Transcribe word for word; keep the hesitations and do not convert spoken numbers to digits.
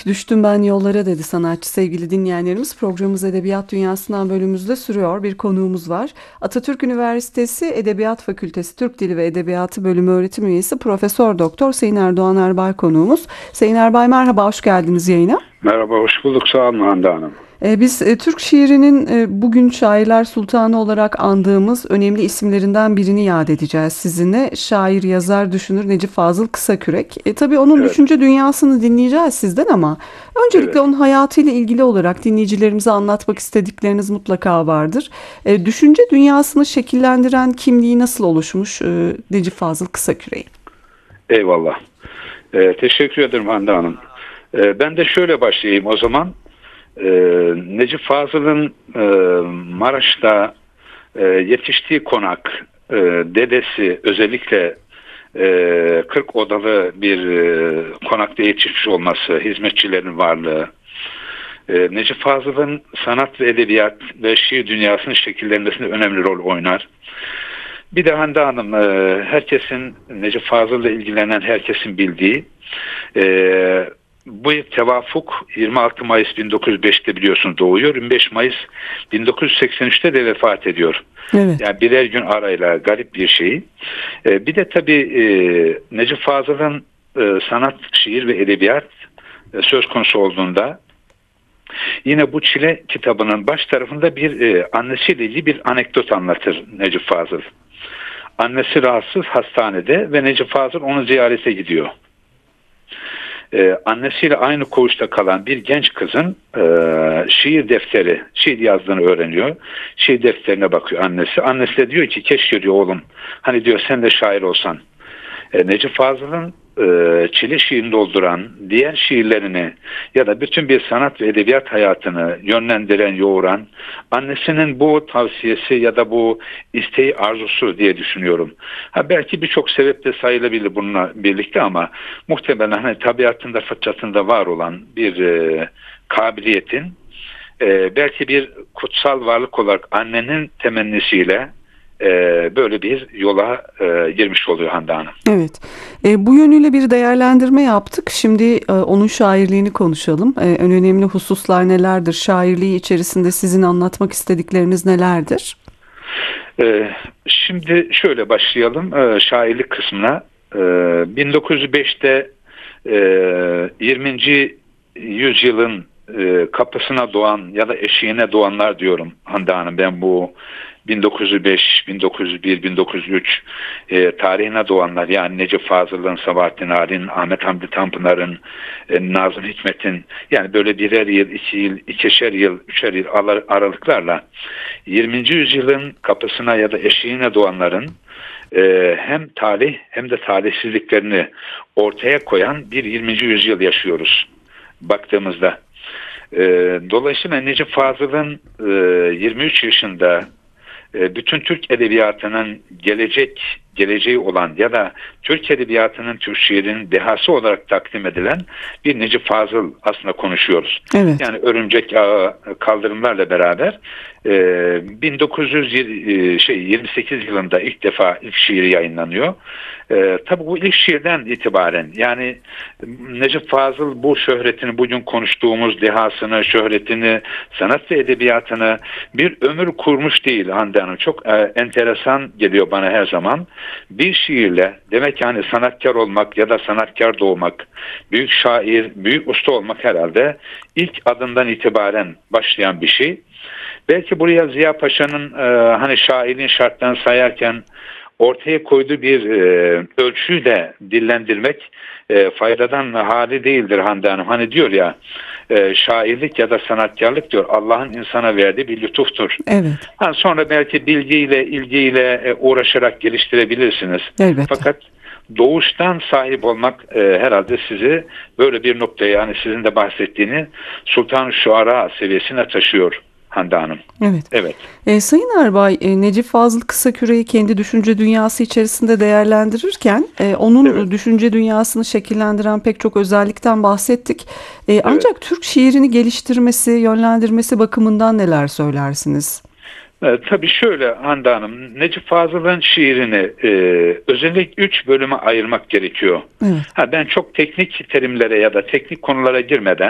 Düştüm ben yollara dedi sanatçı. Sevgili dinleyenlerimiz, programımız Edebiyat Dünyası'ndan bölümümüzde sürüyor. Bir konuğumuz var. Atatürk Üniversitesi Edebiyat Fakültesi Türk Dili ve Edebiyatı Bölümü öğretim üyesi Profesör Doktor Sayın Erdoğan Erbay konuğumuz. Sayın Erbay merhaba, hoş geldiniz yayına. Merhaba, hoş bulduk. Sağ olun Hande Hanım. Ee, biz e, Türk şiirinin e, bugün şairler sultanı olarak andığımız önemli isimlerinden birini yad edeceğiz sizinle. Şair, yazar, düşünür Necip Fazıl Kısakürek. E, tabii onun Evet. düşünce dünyasını dinleyeceğiz sizden ama öncelikle Evet. onun hayatıyla ilgili olarak dinleyicilerimize anlatmak istedikleriniz mutlaka vardır. E, düşünce dünyasını şekillendiren kimliği nasıl oluşmuş e, Necip Fazıl Kısakürek'in? Eyvallah. Ee, teşekkür ederim Hande Hanım. Ee, ben de şöyle başlayayım o zaman. Ee, Necip Fazıl'ın e, Maraş'ta e, yetiştiği konak, e, dedesi özellikle e, kırk odalı bir e, konakta yetişmiş olması, hizmetçilerin varlığı, e, Necip Fazıl'ın sanat ve edebiyat ve şiir dünyasının şekillenmesinde önemli rol oynar. Bir de Hande Hanım, e, herkesin, Necip Fazıl'la ilgilenen herkesin bildiği, e, bu yıl tevafuk yirmi altı Mayıs bin dokuz yüz beşte biliyorsunuz doğuyor. yirmi beş Mayıs bin dokuz yüz seksen üçte de vefat ediyor. Evet. Yani birer gün arayla garip bir şey. E, bir de tabii e, Necip Fazıl'ın e, sanat, şiir ve edebiyat e, söz konusu olduğunda yine bu Çile kitabının baş tarafında bir e, annesiyle ilgili bir anekdot anlatır Necip Fazıl. Annesi rahatsız hastanede ve Necip Fazıl onu ziyarete gidiyor. Ee, annesiyle aynı koğuşta kalan bir genç kızın e, şiir defteri, şiir yazdığını öğreniyor. Şiir defterine bakıyor annesi. Annesi de diyor ki keşke diyor oğlum, hani diyor sen de şair olsan. E, Necip Fazıl'ın e, Çile şiirini dolduran diğer şiirlerini ya da bütün bir sanat ve edebiyat hayatını yönlendiren, yoğuran annesinin bu tavsiyesi ya da bu isteği, arzusu diye düşünüyorum. Ha, belki birçok sebep de sayılabilir bununla birlikte ama muhtemelen hani tabiatında, fıtratında var olan bir e, kabiliyetin e, belki bir kutsal varlık olarak annenin temennisiyle böyle bir yola e, girmiş oluyor Hande Hanım. Evet. E, bu yönüyle bir değerlendirme yaptık. Şimdi e, onun şairliğini konuşalım. E, en önemli hususlar nelerdir? Şairliği içerisinde sizin anlatmak istedikleriniz nelerdir? E, şimdi şöyle başlayalım e, şairlik kısmına. E, bin dokuz yüz beşte e, yirminci yüzyılın e, kapısına doğan ya da eşiğine doğanlar diyorum Hande Hanım. Ben bu bin dokuz yüz beş, bin dokuz yüz bir, bin dokuz yüz üç e, tarihine doğanlar, yani Necip Fazıl'ın, Sabahattin Ali'nin, Ahmet Hamdi Tanpınar'ın, e, Nazım Hikmet'in, yani böyle birer yıl, iki yıl, ikişer yıl, üçer yıl aralıklarla yirminci yüzyılın kapısına ya da eşiğine doğanların e, hem talih hem de talihsizliklerini ortaya koyan bir yirminci yüzyıl yaşıyoruz baktığımızda. E, dolayısıyla Necip Fazıl'ın e, yirmi üç yaşında bütün Türk edebiyatının gelecek geleceği olan ya da Türk edebiyatının, Türk şiirinin dehası olarak takdim edilen bir Necip Fazıl aslında konuşuyoruz. Evet. Yani Örümcek Ağı, Kaldırımlarla beraber bin dokuz yüz yirmi sekiz yılında ilk defa ilk şiiri yayınlanıyor. E, tabii bu ilk şiirden itibaren yani Necip Fazıl bu şöhretini, bugün konuştuğumuz dehasını, şöhretini, sanat ve edebiyatını bir ömür kurmuş değil Hande Hanım. Çok e, enteresan geliyor bana her zaman. Bir şiirle, demek yani sanatkar olmak ya da sanatkar doğmak, büyük şair, büyük usta olmak herhalde ilk adından itibaren başlayan bir şey. Belki buraya Ziya Paşa'nın e, hani şairliğin şartlarını sayarken ortaya koyduğu bir e, ölçüyü de dillendirmek e, faydadan hali değildir Hande Hanım. Hani diyor ya e, şairlik ya da sanatkarlık diyor Allah'ın insana verdiği bir lütuftur. Evet. Ha, sonra belki bilgiyle, ilgiyle e, uğraşarak geliştirebilirsiniz. Elbette. Fakat doğuştan sahip olmak e, herhalde sizi böyle bir noktaya, yani sizin de bahsettiğini Sultan-ı Şuara seviyesine taşıyor Hande Hanım. Evet. Evet. E, Sayın Erbay, e, Necip Fazıl Kısakürek'i kendi düşünce dünyası içerisinde değerlendirirken e, onun Evet. düşünce dünyasını şekillendiren pek çok özellikten bahsettik. E, Evet. Ancak Türk şiirini geliştirmesi, yönlendirmesi bakımından neler söylersiniz? E, tabii şöyle Hande Hanım, Necip Fazıl'ın şiirini e, özellikle üç bölüme ayırmak gerekiyor. Evet. Ha, ben çok teknik terimlere ya da teknik konulara girmeden